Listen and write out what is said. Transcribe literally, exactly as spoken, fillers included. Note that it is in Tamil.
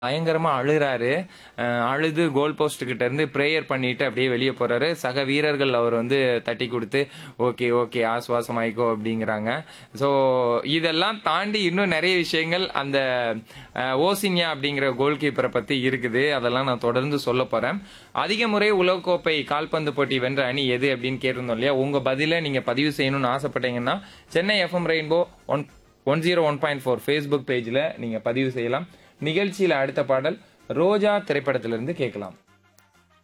பயங்கரமா அழுறாரு. அ அழுது கோல் போஸ்ட் கிட்ட இருந்து பிரேயர் பண்ணிட்டு அப்படியே வெளிய போறாரு. சக வீரர்கள் அவர் வந்து தட்டி குடுத்து, "ஓகே, ஓகே ஆசுவாசமாயிக்கோ" அப்படிங்கிறாங்க. ஸோ இதெல்லாம் தாண்டி இன்னும் நெறைய விஷயங்கள் அந்த அ ஓசின்யா அப்படிங்கிற கோல் கீப்பர பத்தி இருக்குது. அதெல்லாம் நான் தொடர்ந்து சொல்லப் போறேன். அதிக முறை உலகக்கோப்பை கால்பந்து போட்டி வென்ற அணி எது அப்படின்னு கேட்டிருந்தோம் இல்லையா? உங்க பதில நீங்க பதிவு செய்யணும்னு ஆசைப்பட்டீங்கன்னா, Chennai FM rainbow one one zero one point four Facebook பேஜ்ல நீங்க பதிவு செய்யலாம். நிகழ்ச்சியில அடுத்த பாடல் ரோஜா திரைப்படத்திலிருந்து கேட்கலாம்.